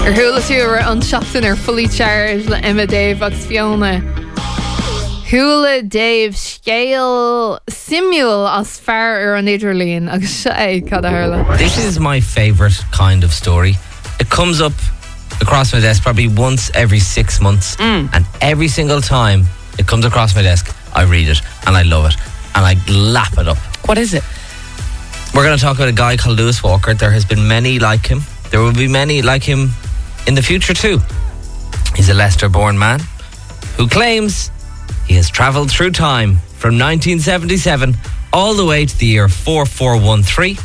Thula tú an seachtain ar fully charged le Emma Dave agus Fiona. Thula Dave scale simule as far ar an Idirlín agus sé cad a This is my favourite kind of story. It comes up across my desk probably once every 6 months, and every single time it comes across my desk, I read it and I love it and I lap it up. What is it? We're going to talk about a guy called Lewis Walker. There has been many like him. There will be many like him in the future too. He's a Leicester-born man who claims he has travelled through time from 1977 all the way to the year 4413,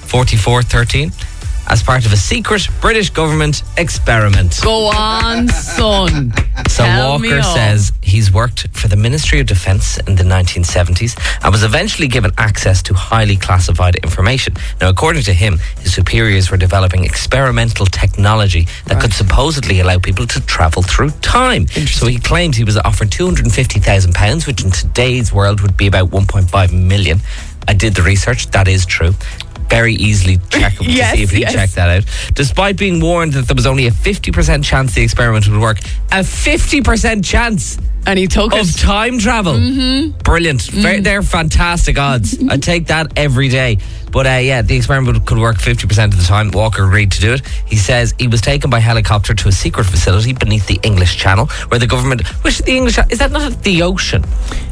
4413, as part of a secret British government experiment. Go on, son. So Tell me Walker all. says he's worked for the Ministry of Defence in the 1970s and was eventually given access to highly classified information. Now, according to him, his superiors were developing experimental technology that could supposedly allow people to travel through time. So he claims he was offered £250,000, which in today's world would be about 1.5 million. I did the research. That is true. Very easily checkable to see if he checked that out. Despite being warned that there was only a 50% chance the experiment would work. A 50% chance And he took of it. time travel. Brilliant. They're fantastic odds. I take that every day. But yeah, the experiment could work 50% of the time. Walker agreed to do it. He says he was taken by helicopter to a secret facility beneath the English Channel, where the government... Which the English... Is that not the ocean?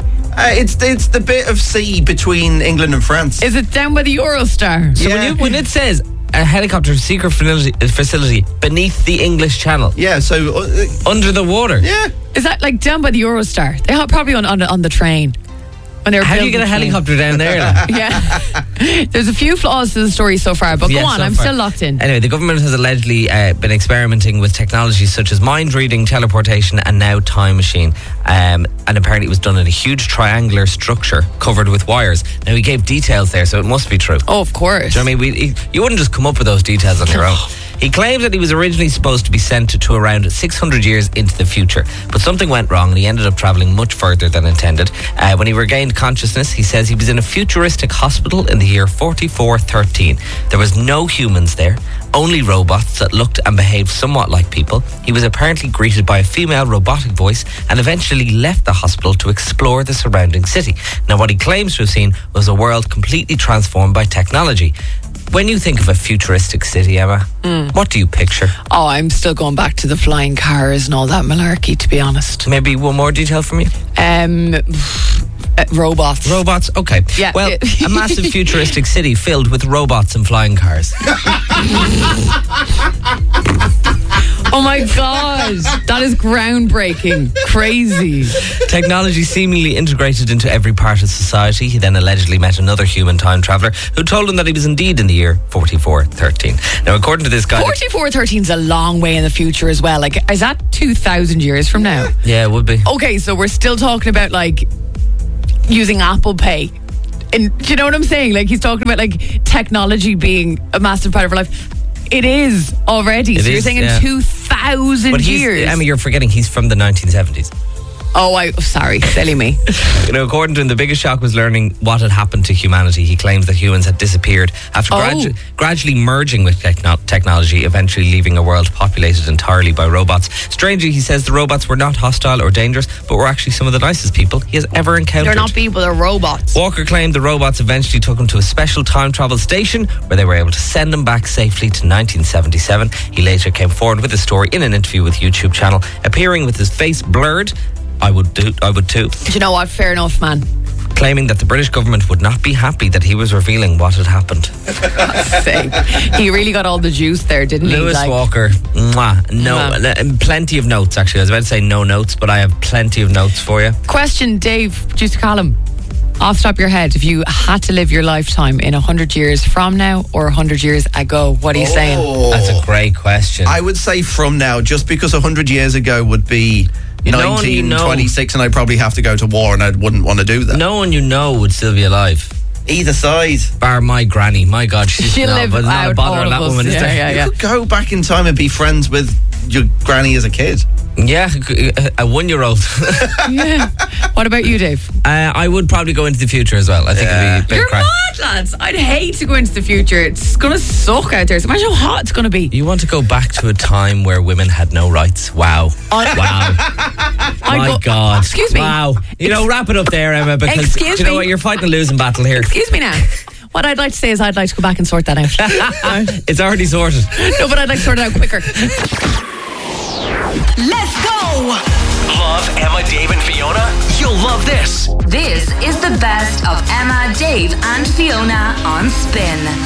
It's the bit of sea between England and France. Is it down by the Eurostar? So when it says a helicopter secret facility beneath the English Channel, so under the water, Is that like down by the Eurostar? They have probably on the train. When they were how do you building get a the train. helicopter down there? Then? Yeah. There's a few flaws to the story so far, but Yeah, go on, so I'm far. still locked in. Anyway, the government has allegedly been experimenting with technologies such as mind reading, teleportation, and now time machine. And apparently it was done in a huge triangular structure covered with wires. Now, he gave details there, so it must be true. Oh, of course. Do you know what I mean? You wouldn't just come up with those details on your own. He claims that he was originally supposed to be sent to around 600 years into the future, but something went wrong and he ended up travelling much further than intended. When he regained consciousness, he says he was in a futuristic hospital in the year 4413. There was no humans there, only robots that looked and behaved somewhat like people. He was apparently greeted by a female robotic voice and eventually left the hospital to explore the surrounding city. Now, what he claims to have seen was a world completely transformed by technology. When you think of a futuristic city, Emma, what do you picture? Oh, I'm still going back to the flying cars and all that malarkey, to be honest. Maybe one more detail from you? Robots. Robots? Okay. Yeah. Well, a massive futuristic city filled with robots and flying cars. Oh my God. That is groundbreaking. Crazy. Technology seemingly integrated into every part of society. He then allegedly met another human time traveller who told him that he was indeed in the year 4413. Now, according to this guy... 4413 is a long way in the future as well. Like, is that 2,000 years from now? Yeah, it would be. Okay, so we're still talking about, like, using Apple Pay. And do you know what I'm saying? Like, he's talking about, like, technology being a massive part of our life. It is already. It so you're is, saying yeah. in 2,000 But years. Emma, you're forgetting he's from the 1970s. Oh, sorry, silly me. You know, according to him, the biggest shock was learning what had happened to humanity. He claims that humans had disappeared after gradually merging with technology, eventually leaving a world populated entirely by robots. Strangely, he says the robots were not hostile or dangerous, but were actually some of the nicest people he has ever encountered. They're not people, they're robots. Walker claimed the robots eventually took him to a special time travel station where they were able to send him back safely to 1977. He later came forward with the story in an interview with YouTube channel, appearing with his face blurred. I would too. Do you know what? Fair enough, man. Claiming that the British government would not be happy that he was revealing what had happened. He really got all the juice there, didn't he? Lewis Walker, plenty of notes actually. I was about to say no notes, but I have plenty of notes for you. Question, Dave, producer Callum. Off the top of your head, if you had to live your lifetime in 100 years from now or 100 years ago, what are you saying? That's a great question. I would say from now, just because 100 years ago would be 1926 and I'd probably have to go to war and I wouldn't want to do that. No one you know would still be alive. Either side. Bar my granny. My God, she'll live not a out bother all on that of us. woman, is there? Yeah. You could go back in time and be friends with your granny as a kid. Yeah, a 1-year-old. Yeah. What about you, Dave? I would probably go into the future as well. I think it'd be a bit You're of crack. mad, lads. I'd hate to go into the future. It's going to suck out there. So imagine how hot it's going to be. You want to go back to a time where women had no rights? Wow. Wow. My God. Excuse me. Wow. Wrap it up there, Emma, because Excuse you know me. what? You're fighting a losing battle here. Excuse me now. What I'd like to say is I'd like to go back and sort that out. It's already sorted. No, but I'd like to sort it out quicker. Let's go! Love Emma, Dave, and Fiona? You'll love this. This is the best of Emma, Dave, and Fiona on Spin.